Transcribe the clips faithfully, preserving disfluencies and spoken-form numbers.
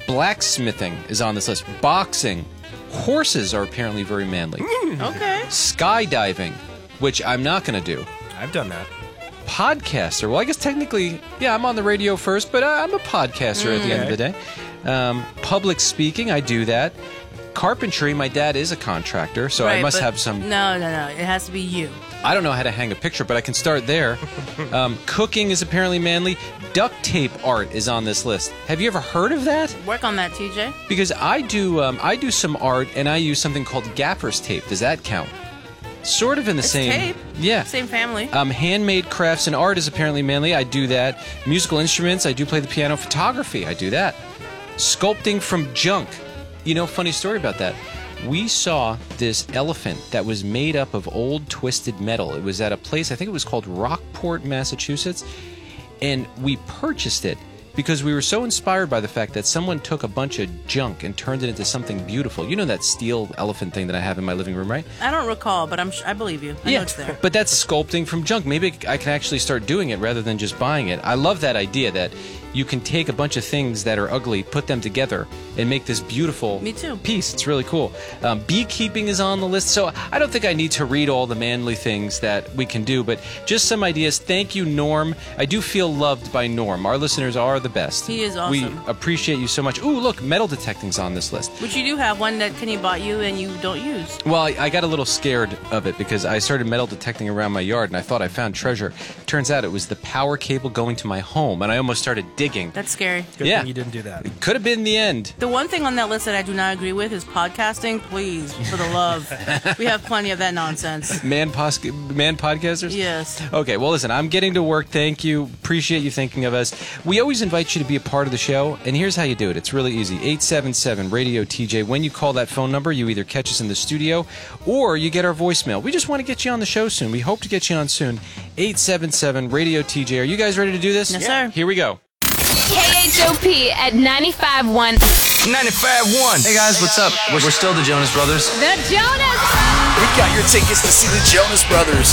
Blacksmithing is on this list. Boxing. Horses are apparently very manly. Okay. Skydiving, which I'm not going to do. I've done that. Podcaster. Well, I guess technically, yeah, I'm on the radio first, but I'm a podcaster mm. at the end of the day. Um, public speaking, I do that. Carpentry, my dad is a contractor, so right, I must have some... No, no, no. It has to be you. I don't know how to hang a picture, but I can start there. Um, cooking is apparently manly. Duct tape art is on this list. Have you ever heard of that? Work on that, T J. Because I do, um, I do some art, and I use something called gaffer's tape. Does that count? Sort of in the it's same... tape. Yeah. Same family. Um, handmade crafts and art is apparently manly. I do that. Musical instruments, I do play the piano. Photography, I do that. Sculpting from junk. You know, funny story about that. We saw this elephant that was made up of old twisted metal. It was at a place, I think it was called Rockport, Massachusetts, and we purchased it because we were so inspired by the fact that someone took a bunch of junk and turned it into something beautiful. You know that steel elephant thing that I have in my living room, right? I don't recall, but I'm I believe you. I yeah, know it's there. But that's sculpting from junk. Maybe I can actually start doing it rather than just buying it. I love that idea that you can take a bunch of things that are ugly, put them together, and make this beautiful Me too. piece. It's really cool. Um, beekeeping is on the list, so I don't think I need to read all the manly things that we can do, but just some ideas. Thank you, Norm. I do feel loved by Norm. Our listeners are the best. He is awesome. We appreciate you so much. Ooh, look, metal detecting's on this list. Which you do have one that Kenny bought you and you don't use. Well, I, I got a little scared of it because I started metal detecting around my yard, and I thought I found treasure. Turns out it was the power cable going to my home, and I almost started digging. That's scary. Good yeah. thing you didn't do that. It could have been the end. The one thing on that list that I do not agree with is podcasting. Please, for the love. We have plenty of that nonsense. Man, pos- man podcasters? Yes. Okay, well, listen, I'm getting to work. Thank you. Appreciate you thinking of us. We always invite you to be a part of the show, and here's how you do it. It's really easy. eight seven seven radio T J. When you call that phone number, you either catch us in the studio or you get our voicemail. We just want to get you on the show soon. We hope to get you on soon. eight seven seven radio T J. Are you guys ready to do this? Yes, sir. Here we go. K H O P at ninety-five point one. ninety-five point one. Hey guys, what's up? We're, we're still the Jonas Brothers. The Jonas We got your tickets to see the Jonas Brothers.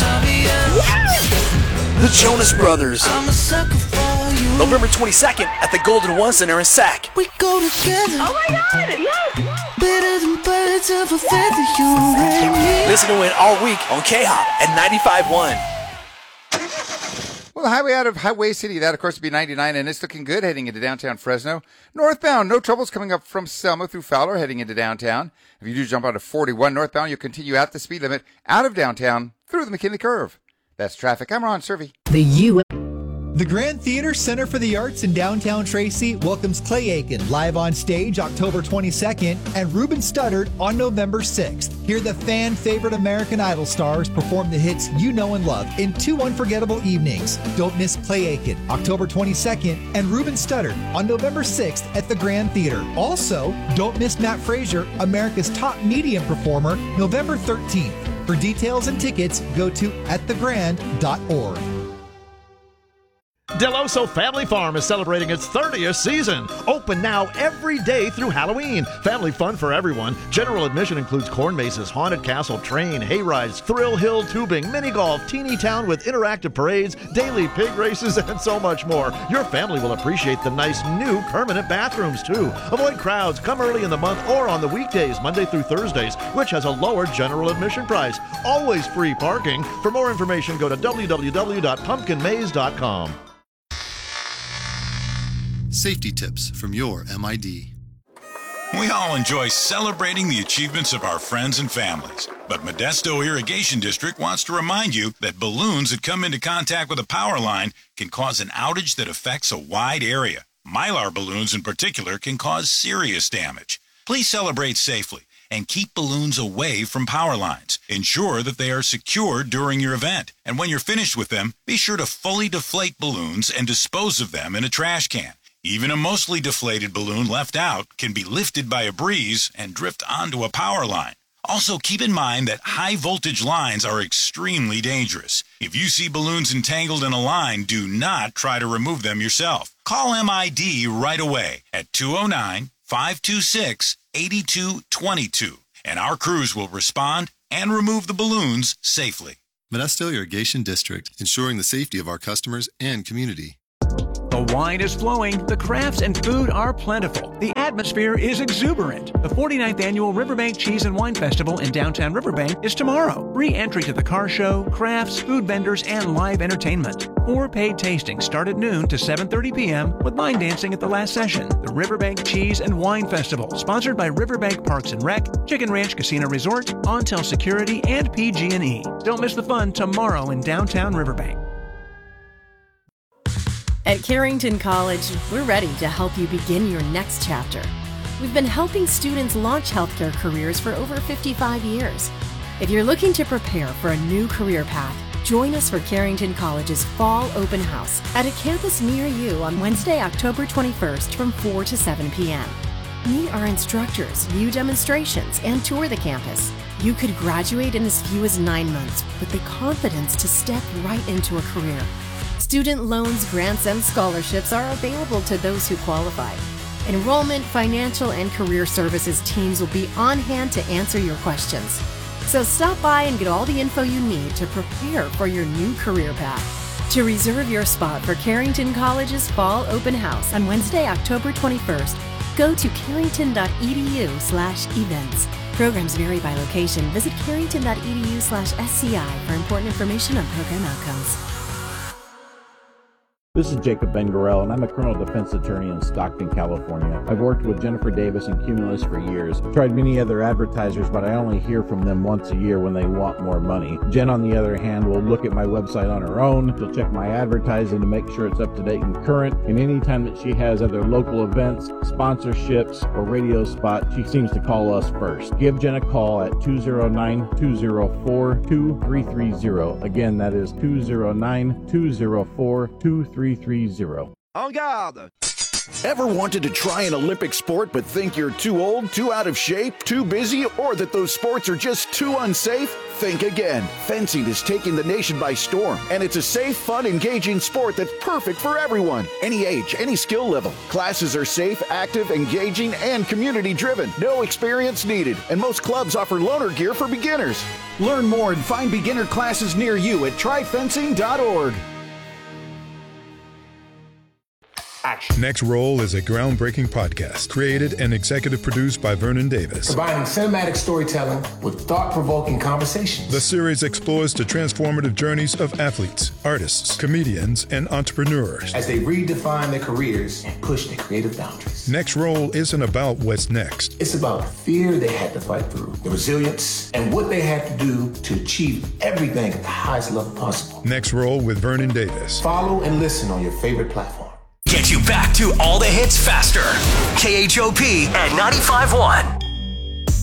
The Jonas Brothers. November twenty-second at the Golden One Center in Sac. We go together. Oh my God! Yes. Better than birds of a feather, you and me. Listen to it all week on K-Hop at ninety-five point one. Well, the highway out of Highway City, that of course would be ninety-nine, and it's looking good heading into downtown Fresno. Northbound, no troubles coming up from Selma through Fowler heading into downtown. If you do jump onto forty-one northbound, you'll continue at the speed limit out of downtown through the McKinley Curve. That's traffic. I'm Ron Servey. The U. The Grand Theater Center for the Arts in downtown Tracy welcomes Clay Aiken live on stage October twenty-second and Ruben Studdard on November sixth. Hear the fan-favorite American Idol stars perform the hits you know and love in two unforgettable evenings. Don't miss Clay Aiken October twenty-second and Ruben Studdard on November sixth at the Grand Theater. Also, don't miss Matt Frazier, America's top medium performer, November thirteenth. For details and tickets, go to at the grand dot org. Deloso Family Farm is celebrating its thirtieth season. Open now every day through Halloween. Family fun for everyone. General admission includes corn mazes, haunted castle, train, hay rides, thrill hill tubing, mini golf, teeny town with interactive parades, daily pig races, and so much more. Your family will appreciate the nice new permanent bathrooms too. Avoid crowds. Come early in the month or on the weekdays, Monday through Thursdays, which has a lower general admission price. Always free parking. For more information, go to w w w dot pumpkin maze dot com. Safety tips from your M I D. We all enjoy celebrating the achievements of our friends and families, but Modesto Irrigation District wants to remind you that balloons that come into contact with a power line can cause an outage that affects a wide area. Mylar balloons in particular can cause serious damage. Please celebrate safely and keep balloons away from power lines. Ensure that they are secured during your event, and when you're finished with them, be sure to fully deflate balloons and dispose of them in a trash can. Even a mostly deflated balloon left out can be lifted by a breeze and drift onto a power line. Also, keep in mind that high-voltage lines are extremely dangerous. If you see balloons entangled in a line, do not try to remove them yourself. Call M I D right away at two oh nine, five two six, eight two two two, and our crews will respond and remove the balloons safely. Modesto Irrigation District, ensuring the safety of our customers and community. The wine is flowing, the crafts and food are plentiful. The atmosphere is exuberant. The forty-ninth Annual Riverbank Cheese and Wine Festival in downtown Riverbank is tomorrow. Free entry to the car show, crafts, food vendors, and live entertainment. Four paid tastings start at noon to seven thirty p.m. with line dancing at the last session. The Riverbank Cheese and Wine Festival, sponsored by Riverbank Parks and Rec, Chicken Ranch Casino Resort, Ontel Security, and P G and E. Don't miss the fun tomorrow in downtown Riverbank. At Carrington College, we're ready to help you begin your next chapter. We've been helping students launch healthcare careers for over fifty-five years. If you're looking to prepare for a new career path, join us for Carrington College's Fall Open House at a campus near you on Wednesday, October twenty-first from four to seven p.m. Meet our instructors, view demonstrations, and tour the campus. You could graduate in as few as nine months with the confidence to step right into a career. Student loans, grants, and scholarships are available to those who qualify. Enrollment, financial, and career services teams will be on hand to answer your questions. So stop by and get all the info you need to prepare for your new career path. To reserve your spot for Carrington College's Fall Open House on Wednesday, October twenty-first, go to carrington.edu slash events. Programs vary by location. Visit carrington.edu slash SCI for important information on program outcomes. This is Jacob Bengarel, and I'm a criminal defense attorney in Stockton, California. I've worked with Jennifer Davis and Cumulus for years. I've tried many other advertisers, but I only hear from them once a year when they want more money. Jen, on the other hand, will look at my website on her own. She'll check my advertising to make sure it's up to date and current. And anytime that she has other local events, sponsorships, or radio spots, she seems to call us first. Give Jen a call at two oh nine, two oh four, two three three oh. Again, that is two oh nine, two oh four, two three three oh. three three zero. En garde! Ever wanted to try an Olympic sport but think you're too old, too out of shape, too busy, or that those sports are just too unsafe? Think again. Fencing is taking the nation by storm, and it's a safe, fun, engaging sport that's perfect for everyone. Any age, any skill level. Classes are safe, active, engaging, and community-driven. No experience needed, and most clubs offer loaner gear for beginners. Learn more and find beginner classes near you at try fencing dot org. Action. Next Roll is a groundbreaking podcast created and executive produced by Vernon Davis. Combining cinematic storytelling with thought-provoking conversations. The series explores the transformative journeys of athletes, artists, comedians, and entrepreneurs as they redefine their careers and push their creative boundaries. Next Roll isn't about what's next. It's about the fear they had to fight through, the resilience, and what they had to do to achieve everything at the highest level possible. Next Roll with Vernon Davis. Follow and listen on your favorite platform. Get you back to all the hits faster. K H O P at ninety-five point one.